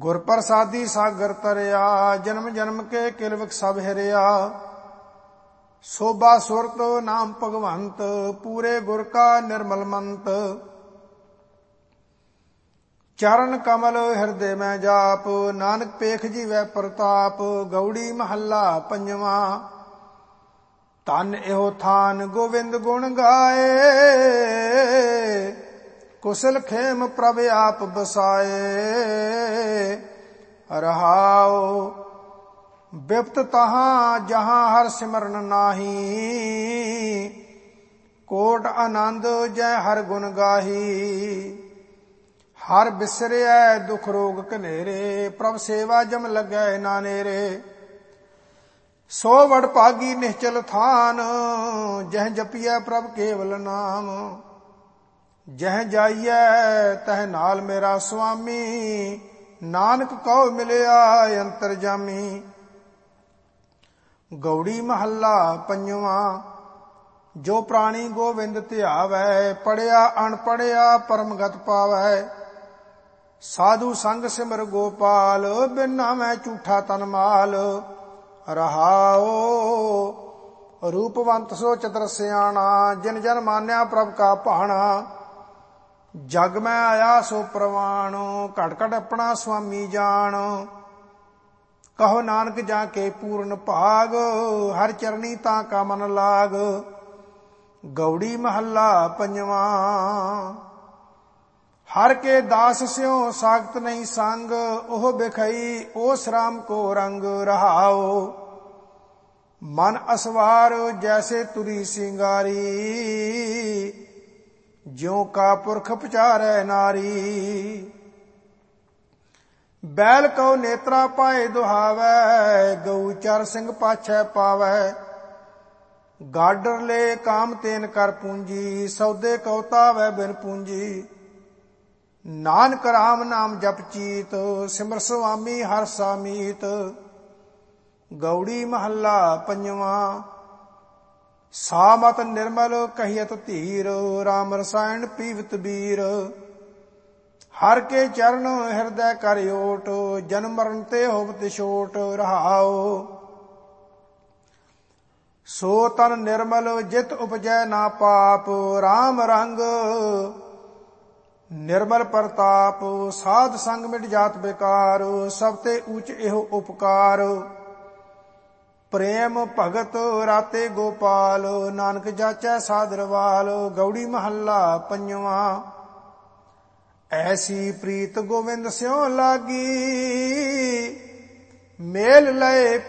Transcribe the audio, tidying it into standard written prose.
ਗੁਰ ਪ੍ਰਸਾਦੀ ਸਾਗਰ ਤਰਿਆ, ਜਨਮ ਜਨਮ ਕੇ ਕਿਲਵਕ ਸਭ ਹਿਰਿਆ। ਸੋਭਾ ਸੁਰਤ ਨਾਮ ਭਗਵੰਤ, ਪੂਰੇ ਗੁਰ ਕਾ ਨਿਰਮਲ ਮੰਤ। ਚਰਨ ਕਮਲ ਹਿਰਦੇ ਮੈਂ ਜਾਪ, ਨਾਨਕ ਪੇਖ ਜੀਵੈ ਪ੍ਰਤਾਪ। ਗਉੜੀ ਮਹੱਲਾ ਪੰਜਵਾਂ। ਧਨ ਇਹੋ ਥਾਨ ਗੋਵਿੰਦ ਗੁਣ ਗਾਏ, ਕੁਸਲ ਖੇਮ ਪ੍ਰਭ ਆਪ ਬਸਾਏ। ਰਹਾਉ ਬਿਪਤ ਤਹਾਂ ਜਹਾਂ ਹਰ ਸਿਮਰਨ ਨਾਹੀ, ਕੋਟ ਆਨੰਦ ਜੈ ਹਰ ਗੁਣ ਗਾਹੀ। ਹਰ ਬਿਸਰਿਐ ਦੁਖ ਰੋਗ ਘਨੇਰੇ, ਪ੍ਰਭ ਸੇਵਾ ਜਮ ਲੱਗੈ ਨਾਨੇਰੇ। ਸੋ ਵਡ ਭਾਗੀ ਨਿਹਚਲ ਥਾਨ, ਜਹ ਜਪੀਐ ਪ੍ਰਭ ਕੇਵਲ ਨਾਮ। ਜਹ ਜਾਈਐ ਤਹ ਨਾਲ ਮੇਰਾ ਸੁਆਮੀ, ਨਾਨਕ ਕਉ ਮਿਲਿਆ ਅੰਤਰਜਾਮੀ। ਗਉੜੀ ਮਹੱਲਾ ਪੰਜਵਾਂ। ਜੋ ਪ੍ਰਾਣੀ ਗੋਵਿੰਦ ਧਿਆਵੈ, ਪੜਿਆ ਅਣਪੜਿਆ ਪਰਮਗਤ ਪਾਵੈ। ਸਾਧੂ ਸੰਗ ਸਿਮਰ ਗੋਪਾਲ, ਬਿਨ ਨਾਮੈ ਝੂਠਾ ਤਨ ਮਾਲ। ਰਹਾਉ ਰੂਪਵੰਤ ਸੋ ਚਤਰ ਸਿਆਣਾ, ਜਿਨ ਜਨ ਮਾਨਿਆ ਪ੍ਰਭ ਕਾ ਭਾਣਾ। ਜਗ ਮੈਂ ਆਇਆ ਸੋ ਪ੍ਰਵਾਣ, ਘਟ ਘਟ ਆਪਣਾ ਸੁਆਮੀ ਜਾਣ। ਕਹੋ ਨਾਨਕ ਜਾ ਕੇ ਪੂਰਨ ਭਾਗ, ਹਰ ਚਰਨੀ ਤਾਂ ਕਾ ਮਨ ਲਾਗ। ਗਉੜੀ ਮਹੱਲਾ ਪੰਜਵਾਂ। ਹਰ ਕੇ ਦਾਸ ਸਿਉ ਸਾਖਤ ਨਹੀਂ ਸੰਗ, ਉਹ ਬਿਖਈ ਉਸ ਰਾਮ ਕੋ ਰੰਗ। ਰਹਾਉ ਮਨ ਅਸਵਾਰ ਜੈਸੇ ਤੁਰੀ ਸਿੰਗਾਰੀ, ਜਿਉ ਕਾ ਪੁਰਖ ਪਚਾਰੈ ਨਾਰੀ। ਬੈਲ ਕਉ ਨੇਤਰਾ ਪਾਏ ਦੁਹਾਵੈ, ਗਊ ਚਰ ਸਿੰਘ ਪਾਛੈ ਪਾਵੈ। ਗਾਡਰ ਲੈ ਕਾਮ ਤੇਨ ਕਰ ਪੂੰਜੀ, ਸੌਦੇ ਕਉ ਤਾਵੈ ਬਿਨ ਪੂੰਜੀ। ਨਾਨਕ ਰਾਮ ਨਾਮ ਜਪ ਚੀਤ, ਸਿਮਰ ਸੁਆਮੀ ਹਰ ਸਾਮੀਤ। ਗਉੜੀ ਮਹੱਲਾ ਪੰਜਵਾਂ। ਸਾਮਤ ਨਿਰਮਲ ਕਹੀਅਤ ਧੀਰ, ਰਾਮ ਰਸਾਇਣ ਪੀਵਤ ਬੀਰ। ਹਰ ਕੇ ਚਰਨ ਹਿਰਦੈ ਕਰ ਓਟ, ਜਨਮ ਮਰਨ ਤੇ ਹੋਵਤ ਛੋਟ। ਰਹਾਉ ਸੋ ਤਨ ਨਿਰਮਲ ਜਿਤ ਉਪਜੈ ਨਾ ਪਾਪ, ਰਾਮ ਰੰਗ ਨਿਰਮਲ ਪ੍ਰਤਾਪ। ਸਾਧ ਸੰਗ ਮਿਟ ਜਾਤ ਬੇਕਾਰ, ਸਭ ਤੇ ਊਚ ਇਹੋ ਉਪਕਾਰ। ਪ੍ਰੇਮ ਭਗਤ ਰਾਤੇ ਗੋਪਾਲ, ਨਾਨਕ ਜਾਚੈ ਸਾਦਰਵਾਲ। ਗਉੜੀ ਮਹੱਲਾ ਪੰਜਵਾਂ। ਐਸੀ ਪ੍ਰੀਤ ਗੋਵਿੰਦ ਸਿਉ ਲਾਗੀ, ਮੇਲ ਲਏ